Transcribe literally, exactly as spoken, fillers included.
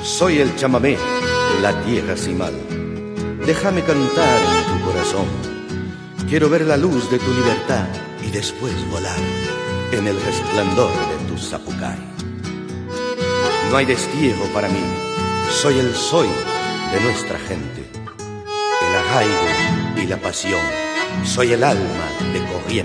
Soy el chamamé, la tierra sin mal. Déjame cantar en tu corazón. Quiero ver la luz de tu libertad y después volar en el resplandor de tu zapucay. No hay destierro para mí, soy el soy de nuestra gente. El arraigo y la pasión, soy el alma de corriente.